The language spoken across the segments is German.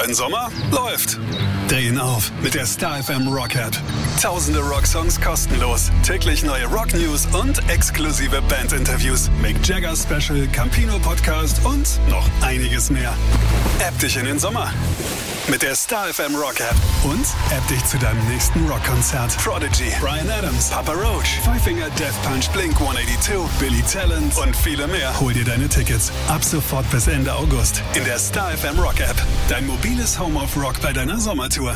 Dein Sommer läuft. Drehen auf mit der Star FM Rock App. Tausende Rocksongs kostenlos, täglich neue Rock News und exklusive Bandinterviews, Mick Jagger Special, Campino Podcast und noch einiges mehr. App dich in den Sommer mit der Star FM Rock App und App dich zu deinem nächsten Rockkonzert. Prodigy, Bryan Adams, Papa Roach, Five Finger Death Punch, Blink 182, Billy Talent und viele mehr. Hol dir deine Tickets ab sofort bis Ende August in der Star FM Rock App. Dein mobiles Home of Rock bei deiner Sommertour.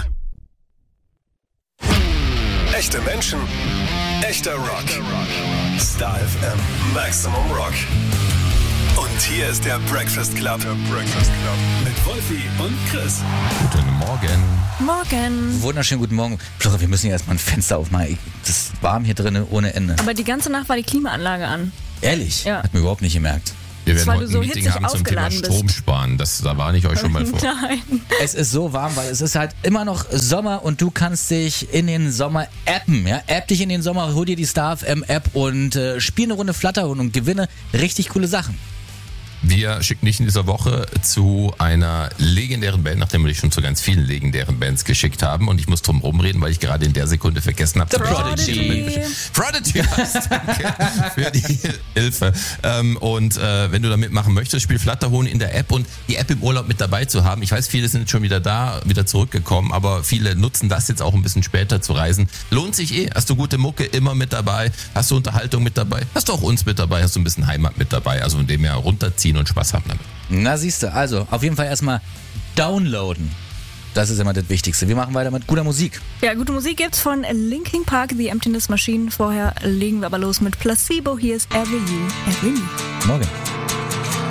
Echte Menschen, echter Rock. Star FM Maximum Rock. Und hier ist der Breakfast Club. Mit Wolfi und Chris. Guten Morgen. Morgen. Wunderschönen guten Morgen. Flora, wir müssen ja erstmal ein Fenster aufmachen. Das ist warm hier drin ohne Ende. Aber die ganze Nacht war die Klimaanlage an. Ehrlich? Ja. Hat mir überhaupt nicht gemerkt. Wir werden weil heute du so ein Meeting hitzig haben zum Thema aufgeladen bist. Strom sparen. Da warne ich euch schon mal vor. Nein. Es ist so warm, weil es ist halt immer noch Sommer und du kannst dich in den Sommer appen. Ja? App dich in den Sommer, hol dir die Star FM App und spiel eine Runde Flatterhund und gewinne richtig coole Sachen. Wir schicken dich in dieser Woche zu einer legendären Band, nachdem wir dich schon zu ganz vielen legendären Bands geschickt haben. Und ich muss drum rumreden, weil ich gerade in der Sekunde vergessen habe. The Prodigy. Prodigy heißt, danke für die Hilfe. Wenn du da mitmachen möchtest, spiel Flatterhorn in der App und die App im Urlaub mit dabei zu haben. Ich weiß, viele sind schon wieder da, wieder zurückgekommen, aber viele nutzen das jetzt auch ein bisschen später zu reisen. Lohnt sich eh. Hast du gute Mucke immer mit dabei? Hast du Unterhaltung mit dabei? Hast du auch uns mit dabei? Hast du ein bisschen Heimat mit dabei? Also von dem her runterziehen und Spaß haben damit. Na siehst du, also auf jeden Fall erstmal downloaden. Das ist immer das Wichtigste. Wir machen weiter mit guter Musik. Ja, gute Musik gibt's von Linkin Park, The Emptiness Machine. Vorher legen wir aber los mit Placebo. Hier ist Every You, Every Me. Morgen.